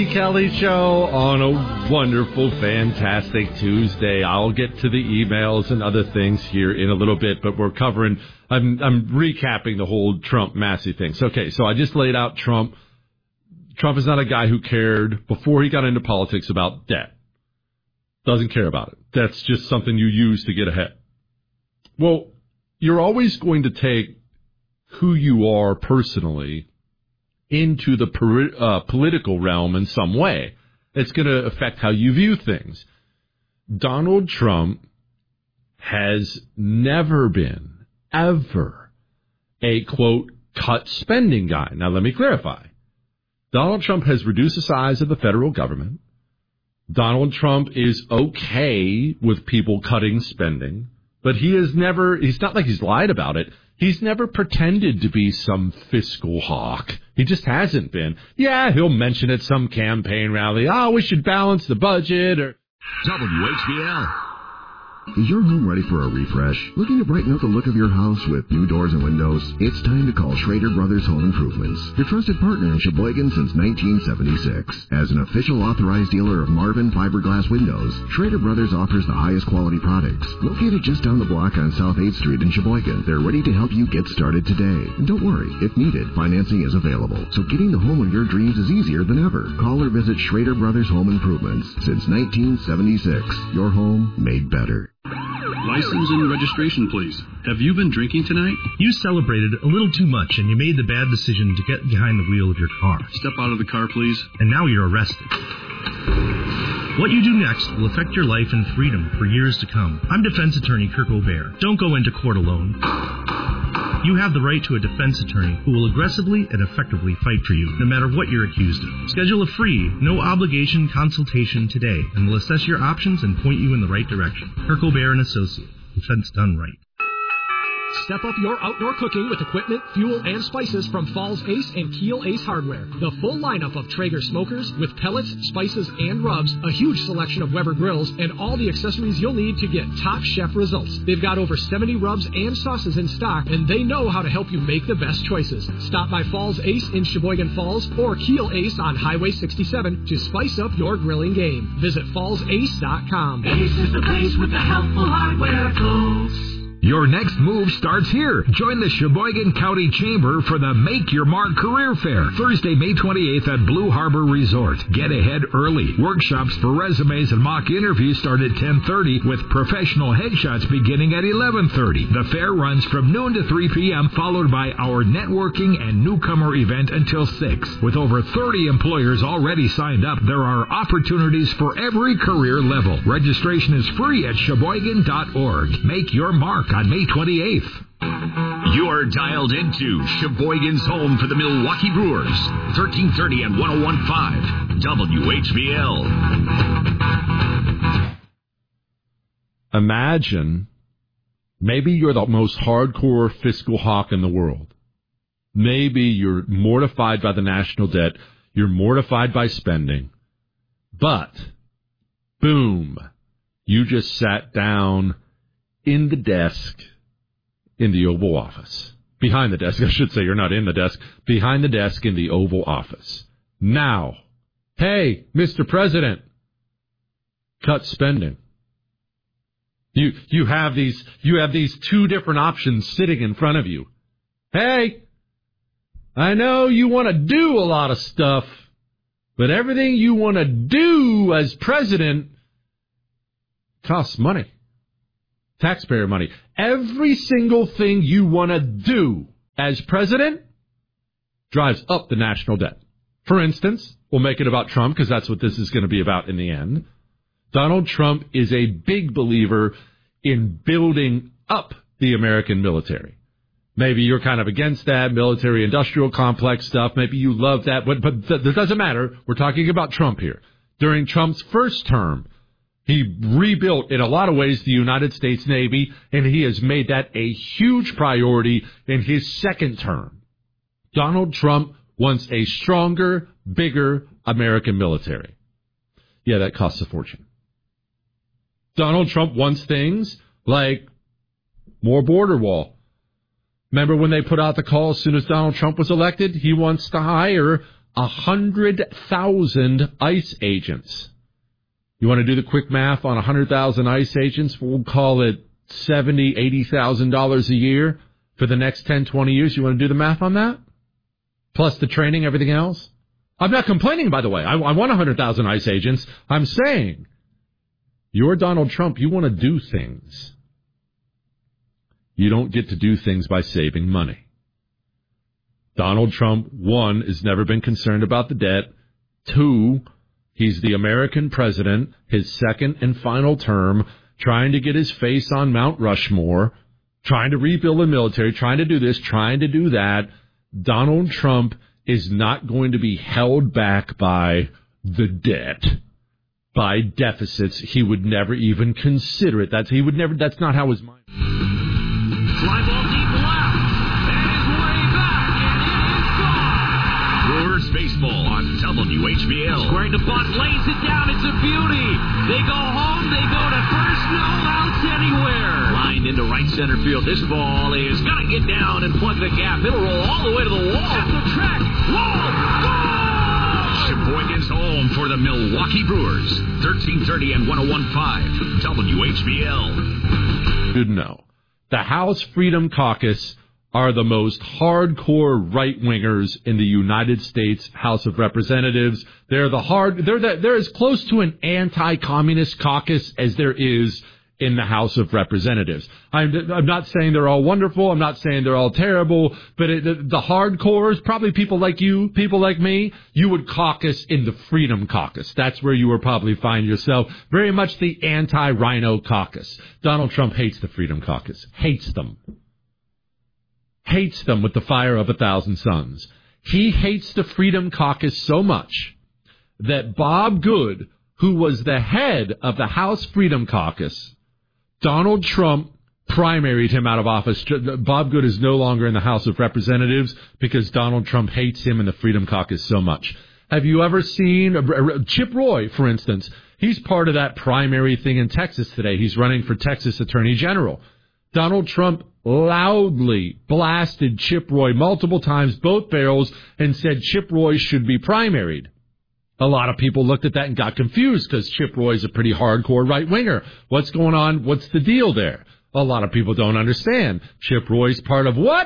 Kelly Show on a wonderful, fantastic Tuesday. I'll get to the emails and other things here in a little bit, but we're covering, I'm recapping the whole Trump-Massey thing. So, okay, so I just laid out Trump. Trump is not a guy who cared before he got into politics about debt. Doesn't care about it. That's just something you use to get ahead. Well, you're always going to take who you are personally into the political realm in some way. It's going to affect how you view things. Donald Trump has never been, ever, a, quote, cut spending guy. Now, let me clarify. Donald Trump has reduced the size of the federal government. Donald Trump is okay with people cutting spending, but he's not like he's lied about it. He's never pretended to be some fiscal hawk. He just hasn't been. Yeah, he'll mention at some campaign rally, we should balance the budget or... WHBL. Is your home ready for a refresh? Looking to brighten up the look of your house with new doors and windows? It's time to call Schrader Brothers Home Improvements, your trusted partner in Sheboygan since 1976. As an official authorized dealer of Marvin fiberglass windows, Schrader Brothers offers the highest quality products. Located just down the block on South 8th Street in Sheboygan, they're ready to help you get started today. And don't worry, if needed, financing is available. So getting the home of your dreams is easier than ever. Call or visit Schrader Brothers Home Improvements. Since 1976, your home made better. License and registration, please. Have you been drinking tonight? You celebrated a little too much and you made the bad decision to get behind the wheel of your car. Step out of the car, please. And now you're arrested. What you do next will affect your life and freedom for years to come. I'm defense attorney Kirk O'Bear. Don't go into court alone. You have the right to a defense attorney who will aggressively and effectively fight for you, no matter what you're accused of. Schedule a free, no-obligation consultation today, and we'll assess your options and point you in the right direction. Kirk O'Bear & Associate. Defense done right. Step up your outdoor cooking with equipment, fuel, and spices from Falls Ace and Keel Ace Hardware. The full lineup of Traeger smokers with pellets, spices, and rubs, a huge selection of Weber grills, and all the accessories you'll need to get top chef results. They've got over 70 rubs and sauces in stock, and they know how to help you make the best choices. Stop by Falls Ace in Sheboygan Falls or Keel Ace on Highway 67 to spice up your grilling game. Visit fallsace.com. Ace is the place with the helpful hardware tools. Your next move starts here. Join the Sheboygan County Chamber for the Make Your Mark Career Fair, Thursday, May 28th at Blue Harbor Resort. Get ahead early. Workshops for resumes and mock interviews start at 10:30 with professional headshots beginning at 11:30. The fair runs from noon to 3 p.m., followed by our networking and newcomer event until 6. With over 30 employers already signed up, there are opportunities for every career level. Registration is free at Sheboygan.org. Make your mark on May 28th. You're dialed into Sheboygan's home for the Milwaukee Brewers. 1330 and 101.5 WHBL. Imagine maybe you're the most hardcore fiscal hawk in the world. Maybe you're mortified by the national debt. You're mortified by spending. But, boom, you just sat down in the desk in the Oval Office. Behind the desk, I should say. You're not in the desk. Behind the desk in the Oval Office. Now, hey, Mr. President, cut spending. You have these two different options sitting in front of you. Hey, I know you want to do a lot of stuff, but everything you want to do as president costs money. Taxpayer money. Every single thing you want to do as president drives up the national debt. For instance, we'll make it about Trump because that's what this is going to be about in the end. Donald Trump is a big believer in building up the American military. Maybe you're kind of against that military-industrial complex stuff. Maybe you love that, but that doesn't matter. We're talking about Trump here. During Trump's first term, he rebuilt, in a lot of ways, the United States Navy, and he has made that a huge priority in his second term. Donald Trump wants a stronger, bigger American military. Yeah, that costs a fortune. Donald Trump wants things like more border wall. Remember when they put out the call as soon as Donald Trump was elected? He wants to hire 100,000 ICE agents. You want to do the quick math on 100,000 ICE agents? We'll call it $70,000, $80,000 a year for the next 10, 20 years. You want to do the math on that? Plus the training, everything else? I'm not complaining, by the way. I want 100,000 ICE agents. I'm saying, you're Donald Trump. You want to do things. You don't get to do things by saving money. Donald Trump, 1, has never been concerned about the debt. 2, he's the American president, his second and final term, trying to get his face on Mount Rushmore, trying to rebuild the military, trying to do this, trying to do that. Donald Trump is not going to be held back by the debt, by deficits. He would never even consider it. That's not how his mind. Fly ball deep left. And is way back. And it is gone. Brewers baseball on WHBL. Squaring the bunt, lays it down. It's a beauty. They go home. They go to first. No outs anywhere. Lined into right center field. This ball is going to get down and plug the gap. It'll roll all the way to the wall. At the track. Wall. Goal! Sheboygan's home for the Milwaukee Brewers. 1330 and 101.5 WHBL. Good to know. The House Freedom Caucus are the most hardcore right-wingers in the United States House of Representatives. They're as close to an anti-communist caucus as there is in the House of Representatives. I'm not saying they're all wonderful. I'm not saying they're all terrible. But the hardcores, probably people like you, people like me, you would caucus in the Freedom Caucus. That's where you would probably find yourself. Very much the anti-Rhino caucus. Donald Trump hates the Freedom Caucus. Hates them. Hates them with the fire of 1,000 suns. He hates the Freedom Caucus so much that Bob Good, who was the head of the House Freedom Caucus, Donald Trump primaried him out of office. Bob Good is no longer in the House of Representatives because Donald Trump hates him in the Freedom Caucus so much. Have you ever seen Chip Roy, for instance? He's part of that primary thing in Texas today. He's running for Texas Attorney General. Donald Trump loudly blasted Chip Roy multiple times, both barrels, and said Chip Roy should be primaried. A lot of people looked at that and got confused because Chip Roy's a pretty hardcore right-winger. What's going on? What's the deal there? A lot of people don't understand. Chip Roy's part of what?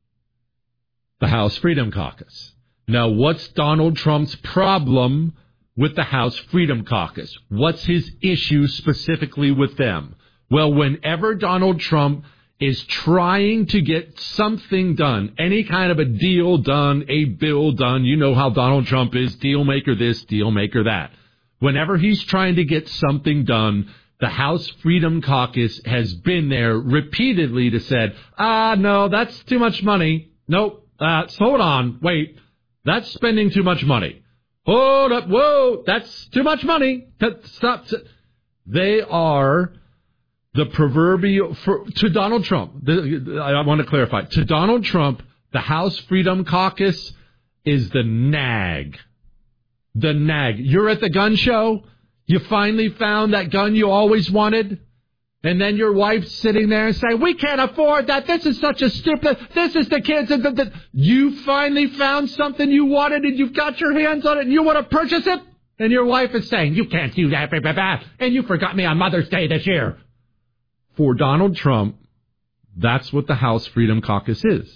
The House Freedom Caucus. Now, what's Donald Trump's problem with the House Freedom Caucus? What's his issue specifically with them? Well, whenever Donald Trump is trying to get something done, any kind of a deal done, a bill done, you know how Donald Trump is, deal maker this, deal maker that. Whenever he's trying to get something done, the House Freedom Caucus has been there repeatedly to said, no, that's too much money. Nope, hold on, wait, that's spending too much money. Hold up, whoa, that's too much money. Stop. They are the proverbial, to Donald Trump, I want to clarify, to Donald Trump, the House Freedom Caucus is the nag. The nag. You're at the gun show, you finally found that gun you always wanted, and then your wife's sitting there and saying, we can't afford that, this is such a stupid, this is the kids, you finally found something you wanted and you've got your hands on it and you want to purchase it, and your wife is saying, you can't do that, and you forgot me on Mother's Day this year. For Donald Trump, that's what the House Freedom Caucus is.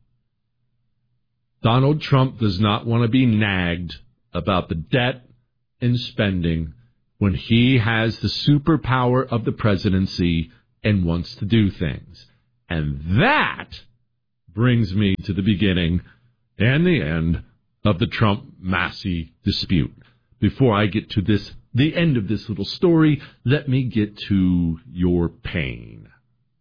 Donald Trump does not want to be nagged about the debt and spending when he has the superpower of the presidency and wants to do things. And that brings me to the beginning and the end of the Trump-Massey dispute. Before I get to the end of this little story, let me get to your pain.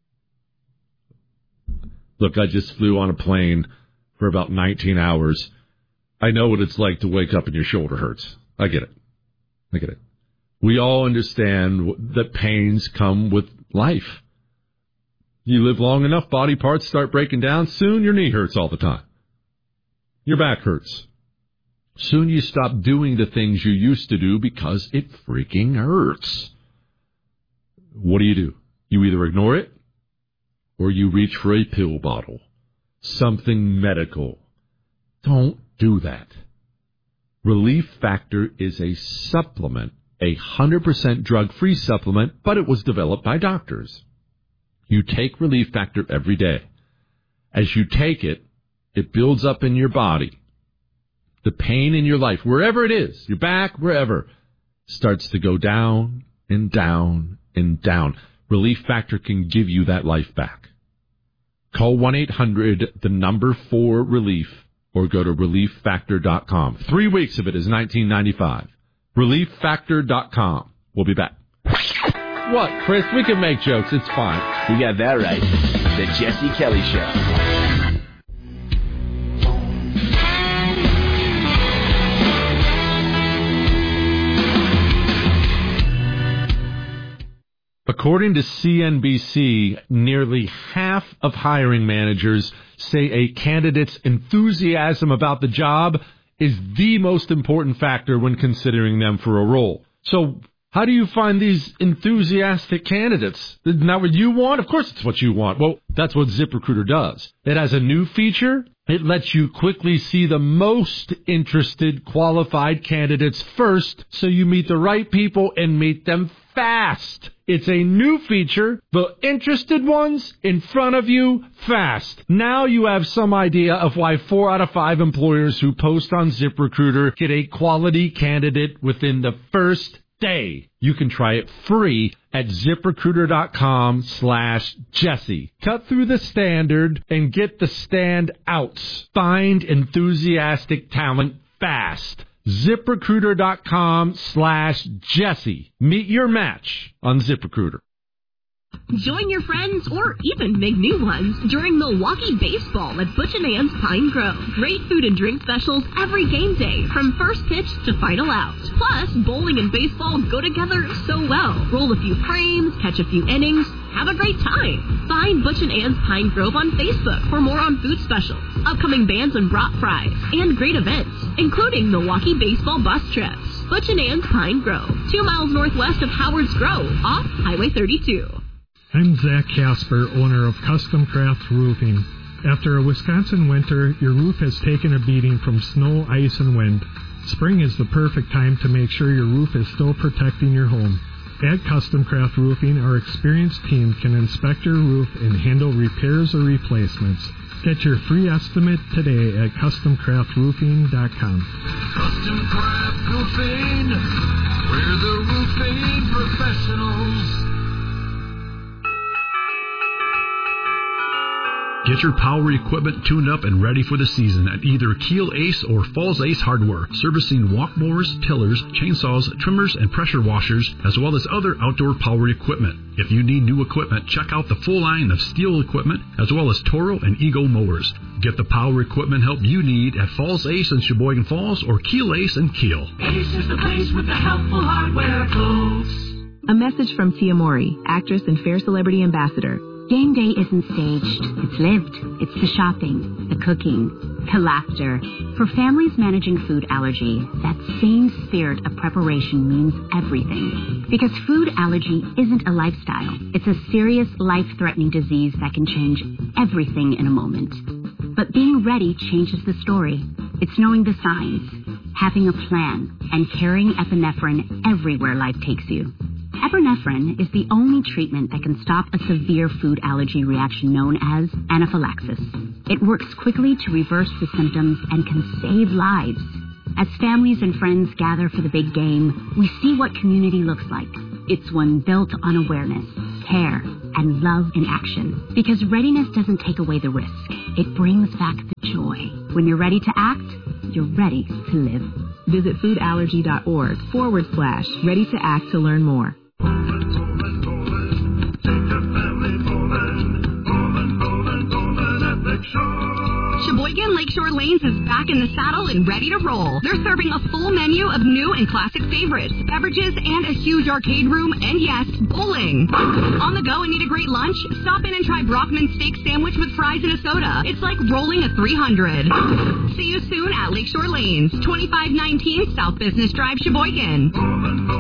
Look, I just flew on a plane for about 19 hours. I know what it's like to wake up and your shoulder hurts. I get it. We all understand that pains come with life. You live long enough, body parts start breaking down. Soon your knee hurts all the time. Your back hurts. Soon you stop doing the things you used to do because it freaking hurts. What do? You either ignore it or you reach for a pill bottle, something medical. Don't do that. Relief Factor is a supplement, a 100% drug-free supplement, but it was developed by doctors. You take Relief Factor every day. As you take it, it builds up in your body. The pain in your life, wherever it is, your back, wherever, starts to go down and down and down. Relief Factor can give you that life back. Call 1-800-4-RELIEF or go to relieffactor.com. 3 weeks of it is $19.95. Relieffactor.com. We'll be back. What, Chris? We can make jokes. It's fine. You got that right. The Jesse Kelly Show. According to CNBC, nearly half of hiring managers say a candidate's enthusiasm about the job is the most important factor when considering them for a role. So how do you find these enthusiastic candidates? Isn't that what you want? Of course it's what you want. Well, that's what ZipRecruiter does. It has a new feature. It lets you quickly see the most interested qualified candidates first so you meet the right people and meet them fast. It's a new feature, the interested ones in front of you fast. Now you have some idea of why 4 out of 5 employers who post on ZipRecruiter get a quality candidate within the first day. You can try it free at ZipRecruiter.com/Jesse. Cut through the standard and get the standouts. Find enthusiastic talent fast. ZipRecruiter.com/Jesse. Meet your match on ZipRecruiter. Join your friends or even make new ones during Milwaukee baseball at Butch & Ann's Pine Grove. Great food and drink specials every game day from first pitch to final out. Plus, bowling and baseball go together so well. Roll a few frames, catch a few innings, have a great time. Find Butch & Ann's Pine Grove on Facebook for more on food specials, upcoming bands and brat fries, and great events, including Milwaukee baseball bus trips. Butch & Ann's Pine Grove, 2 miles northwest of Howard's Grove, off Highway 32. I'm Zach Casper, owner of Custom Craft Roofing. After a Wisconsin winter, your roof has taken a beating from snow, ice, and wind. Spring is the perfect time to make sure your roof is still protecting your home. At Custom Craft Roofing, our experienced team can inspect your roof and handle repairs or replacements. Get your free estimate today at CustomCraftRoofing.com. Custom Craft Roofing, we're the roofing professionals. Get your power equipment tuned up and ready for the season at either Keel Ace or Falls Ace Hardware, servicing walk mowers, tillers, chainsaws, trimmers, and pressure washers, as well as other outdoor power equipment. If you need new equipment, check out the full line of Steel equipment, as well as Toro and Eagle mowers. Get the power equipment help you need at Falls Ace in Sheboygan Falls or Keel Ace in Keel. Ace is the place with the helpful hardware, folks. A message from Tia Mori, actress and Fair Celebrity Ambassador. Game day isn't staged. It's lived. It's the shopping, the cooking, the laughter. For families managing food allergy, that same spirit of preparation means everything. Because food allergy isn't a lifestyle. It's a serious, life-threatening disease that can change everything in a moment. But being ready changes the story. It's knowing the signs, having a plan, and carrying epinephrine everywhere life takes you. Epinephrine is the only treatment that can stop a severe food allergy reaction known as anaphylaxis. It works quickly to reverse the symptoms and can save lives. As families and friends gather for the big game, we see what community looks like. It's one built on awareness, care, and love in action. Because readiness doesn't take away the risk. It brings back the joy. When you're ready to act, you're ready to live. Visit foodallergy.org/ready to act to learn more. Sheboygan Lakeshore Lanes is back in the saddle and ready to roll. They're serving a full menu of new and classic favorites, beverages, and a huge arcade room, and yes, bowling. On the go and need a great lunch? Stop in and try Brockman's steak sandwich with fries and a soda. It's like rolling a 300. See you soon at Lakeshore Lanes, 2519 South Business Drive, Sheboygan.